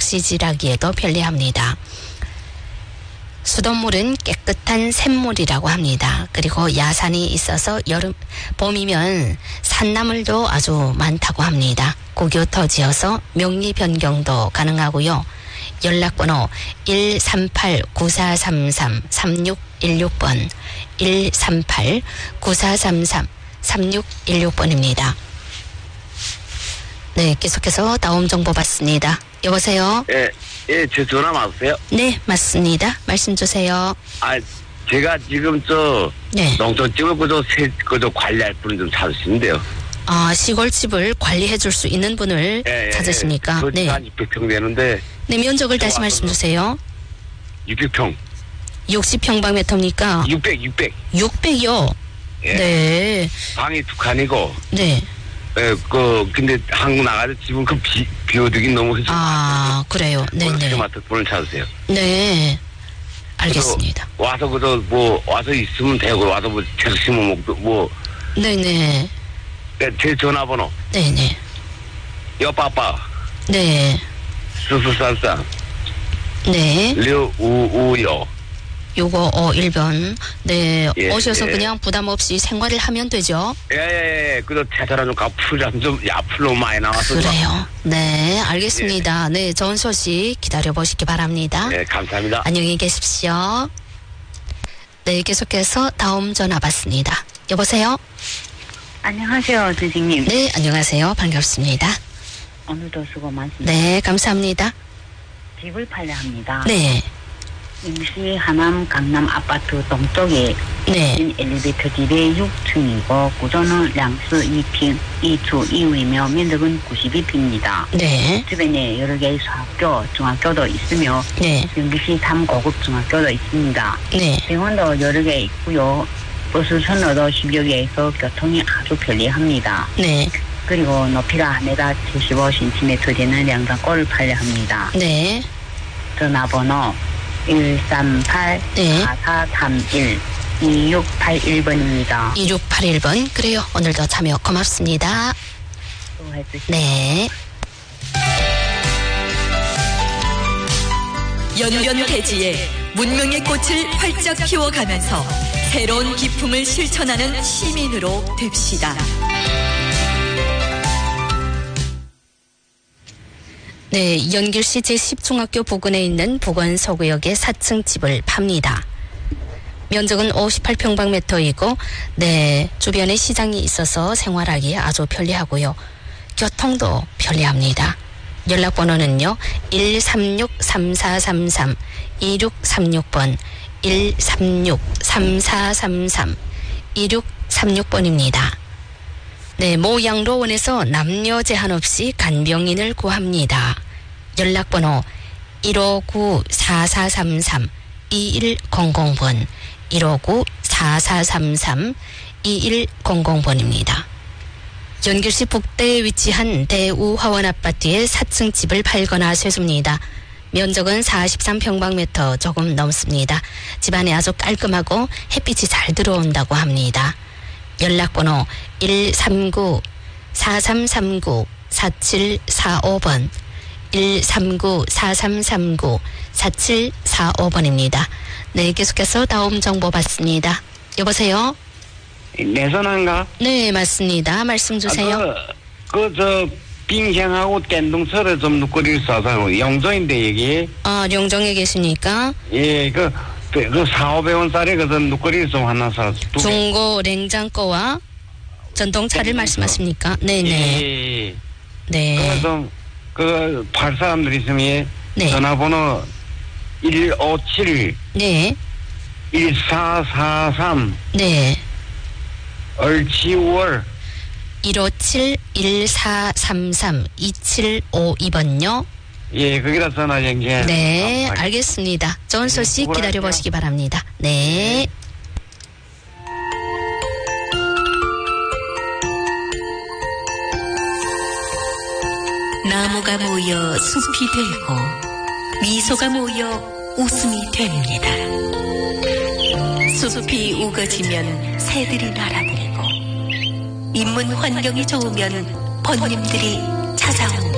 낚시질하기에도 편리합니다. 수돗물은 깨끗한 샘물이라고 합니다. 그리고 야산이 있어서 봄이면 산나물도 아주 많다고 합니다. 국유토 지어서 명리 변경도 가능하고요. 연락번호 138-9433-3616번 138-9433-3616번입니다. 네, 계속해서 다음 정보 받습니다. 여보세요? 예, 제 전화 맞으세요? 네, 맞습니다. 말씀 주세요. 제가 지금 네. 농촌집을 그저 관리할 분을 좀 찾으시는데요. 시골집을 관리해 줄 수 있는 분을 찾으십니까? 네. 한 600평 되는데. 네, 면적을 다시 말씀 주세요. 600평. 60평방미터입니까? 600. 600이요? 예. 네. 방이 2칸이고. 네. 예, 근데 한국 나가서 집은 비워두긴 너무 해서. 그래요. 네네. 맡을 분을 찾으세요. 네. 알겠습니다. 와서 와서 있으면 되고, 와서 채소 심어 먹고, 네네. 제 전화번호. 네네. 여빠빠. 네. 스스산산. 네. 류우우요. 요거 1번. 네. 예, 오셔서 예. 그냥 부담 없이 생활을 하면 되죠. 예. 그래도 태사라 좀 풀 좀 야풀로 많이 나와서. 그래요. 네. 알겠습니다. 네. 좋은 소식 기다려보시기 바랍니다. 네, 감사합니다. 안녕히 계십시오. 네. 계속해서 다음 전화 받습니다. 여보세요? 안녕하세요, 선생님. 네. 안녕하세요. 반갑습니다. 오늘도 수고 많습니다. 네. 감사합니다. 집을 팔려 합니다. 네. 임시 하남 강남 아파트 동쪽에 네. 진 엘리베이터 집의 6층이고 구조는 량수 2평, 2주 2호이며 면적은 92평입니다. 네. 주변에 여러 개의 소학교, 중학교도 있으며 네. 경기시 3고급 중학교도 있습니다. 네. 병원도 여러 개 있고요. 버스 선로도 10여 개에서 교통이 아주 편리합니다. 네. 그리고 높이가 1m 75cm 되는 양산골을 팔려 합니다. 네. 전화번호 138-4431-2681번입니다. 2681번. 그래요. 오늘도 참여 고맙습니다. 수고해주십시오. 네. 연변대지에 문명의 꽃을 활짝 피워가면서 새로운 기품을 실천하는 시민으로 됩시다. 네, 연길시 제10중학교 부근에 있는 보건서구역의 4층 집을 팝니다. 면적은 58평방미터이고, 네, 주변에 시장이 있어서 생활하기에 아주 편리하고요. 교통도 편리합니다. 연락번호는요, 136-3433-2636번, 136-3433-2636번입니다. 네, 모 양로원에서 남녀 제한 없이 간병인을 구합니다. 연락번호 159-4433-2100번, 159-4433-2100번입니다. 연길시 북대에 위치한 대우화원 아파트의 4층 집을 팔거나 쇠습니다. 면적은 43평방미터 조금 넘습니다. 집안이 아주 깔끔하고 햇빛이 잘 들어온다고 합니다. 연락번호 139-4339-4745번, 139-4339-4745번입니다. 네, 계속해서 다음 정보 받습니다. 여보세요? 내 전화인가? 네, 맞습니다. 말씀 주세요. 빙생하고 깸동철에 좀 누거리를 써서 영종인데 여기. 영종에 계십니까? 예, 4,500원짜리 누거리를 좀 하나 사. 중고 냉장고와 전동차를 말씀하십니까? 네네. 예. 네. 팔 사람들이 있으면 네. 전화번호 157 네. 1443 네. 얼치 5월 157-1433-2752번요. 예, 거기다 전화 연결. 네, 알겠습니다. 좋은 소식 기다려보시기 바랍니다. 네. 나무가 모여 숲이 되고 미소가 모여 웃음이 됩니다. 숲이 우거지면 새들이 날아들고 인문 환경이 좋으면 번님들이 찾아옵니다.